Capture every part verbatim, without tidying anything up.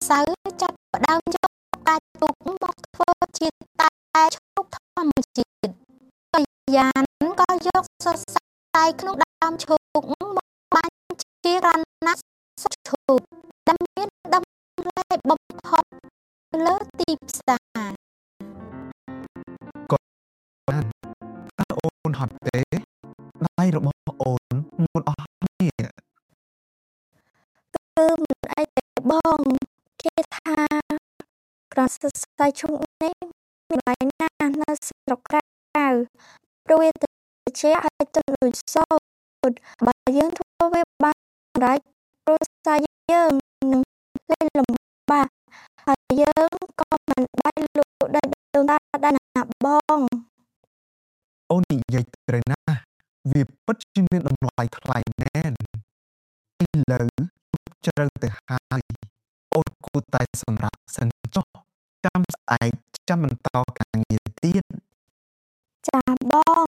សៅចាប់ផ្ដើមយកផ្កាឈូកមកធ្វើជាតែឈូកធម្មជាតិក៏យ៉ាងក៏យកសរសៃក្នុងដើមឈូកមកបាញ់ជារណាត់ឈូកដែលមានតម្លៃបំផុតលើទីផ្សារក៏បានតើអូនហត់ទេដៃរបស់អូនមុនអស់នេះគឺមិនអីទេបងគេថាក្រសស្័យឈុំនេះមានឡៃណានៅស្រុកក្រៅព្រោះវាទៅជាឲ្យទៅដូចសូត្របើយើងធ្វើវាបានសម្រាប់ព្រោះស្័យយើងនឹងលេងលំបាកហើយយើងក៏មិនបាច់លក់ដីដូនតាដែរណាបងអូននិយាយត្រូវណាស់វាពិតជាមានតម្លៃថ្លៃណែនឥឡូវជ្រៅទៅហើយអូនគួរតែសម្រាប់សិនចុះចាំស្អែកចាំបន្តការងារទៀតចាបង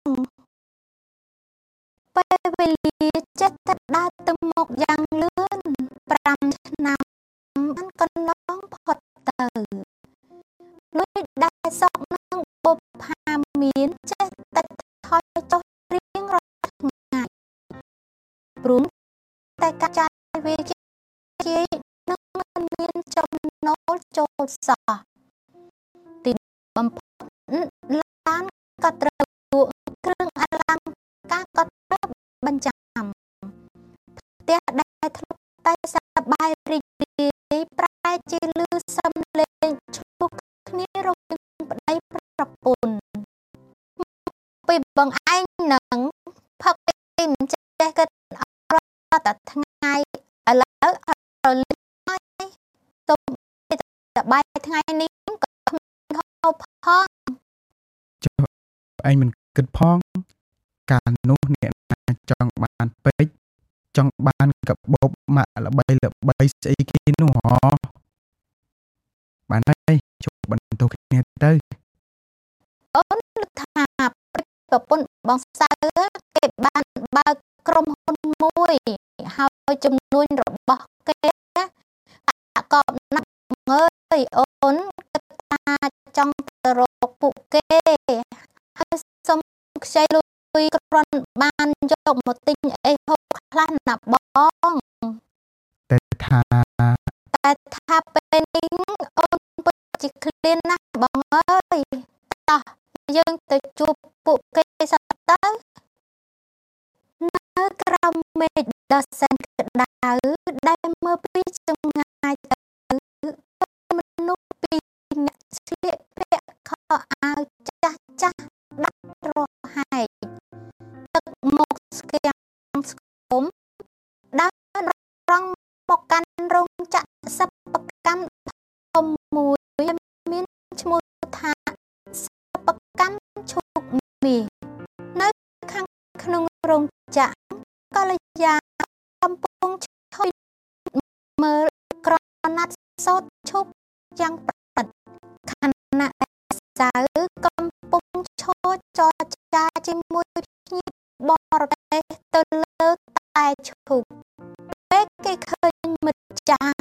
ពេលវេលាចិត្តតែដើរទៅមកយ៉ាងលឿនប្រាំឆ្នាំបានកន្លងផុតទៅលុយដែលសក់នឹងបុព្វាមានចេះតែថយចុះរៀងរាល់ថ្ងៃព្រមតែការចាយវាជានឹងមិនមានចំណូលចូលសោះទីបំផុតឡានក៏ត្រូវគ្រឿងអលង្ការក៏ត្រូវបញ្ចាំផ្ទះដែលធ្លាប់តែសប្បាយរីករាយប្រែជាលឺសំឡេងឈ្លោះគ្នារវាងប្តីប្រពន្ធពេលបងឯងនឹងផឹកពីមិនចេះគិតអរតែថ្ងៃឥឡូវអរលឹកហើយទុំតែបាយថ្ងៃនេះក៏គ្មានហូបផងចុះឯងមិនគិតផងកាលនោះអ្នកណាចង់បានពេជ្រចង់បានកបោបម៉ាក់ល្បីល្បីស្អីគេនោះហ៎បានហើយជួបបន្ទោសគ្នាទៅអូនថាប្រពន្ធបងសៅគេបានបើកក្រុមហ៊ុនមួយហើយចំនួនរបស់គេអាកបណាស់អើយអូនគិតថាចង់ទៅរកពួកគេហើយសុំខ្ចីលុយគ្រាន់បានយកមកទិញអីហូបខ្លះណាបងតែថាតែថាពេលនេះអូនពិតជាឃ្លានណាស់បងអើយតោះយើងទៅជួបពួកគេសិនទៅនៅក្រោមមេឃដ៏សែនក្តៅដែលមើលពីចម្ងាយទៅមនុស្សពីរនាក់ស្លៀកពាក់ខោអាវចាស់ចាស់ដាច់រហែកទឹកមកស្គាំងស្គមដើររងមកកាន់រោងចក្រសិប្បកម្មធំមួយមានឈ្មោះថាសិប្បកម្មឈូកមាសនៅខាងក្នុងរោងចក្រកល្យាកំពុងឈុយមើលក្រណាត់សូត្រឈូកយ៉ាងប្រណិតខណៈសៅកំពុងឈរចរចាជាមួយភ្ញៀវបរទេសទៅលើតែឈូកពេលគេឃើញមិត្តចាស់